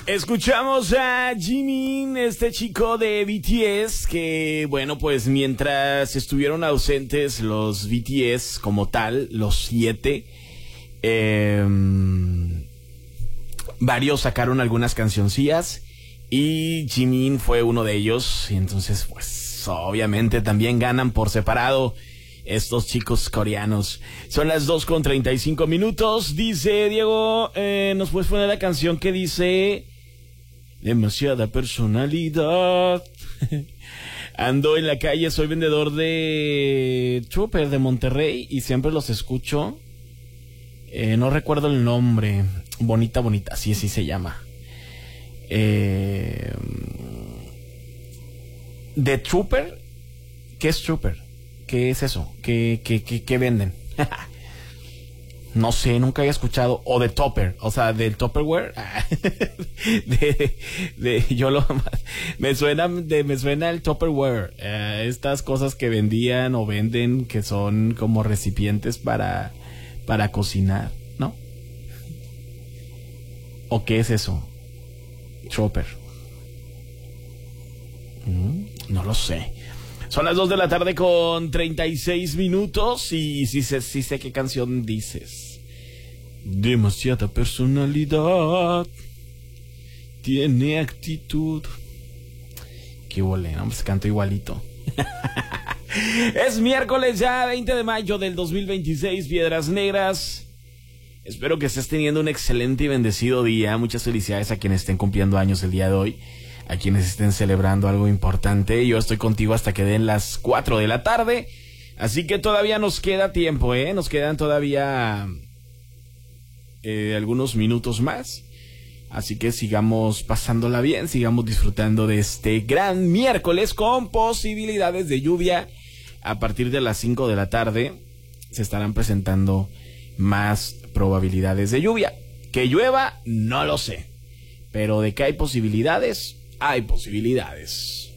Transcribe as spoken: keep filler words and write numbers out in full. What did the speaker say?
Escuchamos a Jimin, este chico de B T S, que bueno, pues mientras estuvieron ausentes los B T S como tal, los siete, eh, varios sacaron algunas cancioncillas y Jimin fue uno de ellos, y entonces pues obviamente también ganan por separado estos chicos coreanos. Son las dos con treinta y cinco minutos. Dice Diego, eh, ¿nos puedes poner la canción que dice demasiada personalidad? Ando en la calle, soy vendedor de Trooper de Monterrey y siempre los escucho. Eh, no recuerdo el nombre. Bonita, bonita, sí, sí se llama. Eh, ¿De Trooper? ¿Qué es Trooper? ¿Qué es eso? ¿Qué, qué, qué, qué venden? No sé, nunca había escuchado. O de Topper, o sea, del Tupperware. de, de, yo lo, me suena, de, me suena el Tupperware. Uh, estas cosas que vendían o venden que son como recipientes para, para cocinar, ¿no? ¿O qué es eso? Tupper. Mm, no lo sé. Son las dos de la tarde con treinta y seis minutos y sí sé, sí sé qué canción dices. Demasiada personalidad, tiene actitud. Qué bolé, no, pues canto igualito. Es miércoles ya, veinte de mayo del dos mil veintiséis, Piedras Negras. Espero que estés teniendo un excelente y bendecido día. Muchas felicidades a quienes estén cumpliendo años el día de hoy, a quienes estén celebrando algo importante. Yo estoy contigo hasta que den las cuatro de la tarde, así que todavía nos queda tiempo, ¿eh? Nos quedan todavía eh, algunos minutos más, así que sigamos pasándola bien, sigamos disfrutando de este gran miércoles con posibilidades de lluvia. A partir de las cinco de la tarde se estarán presentando más probabilidades de lluvia. Que llueva, no lo sé, pero de que hay posibilidades, hay posibilidades.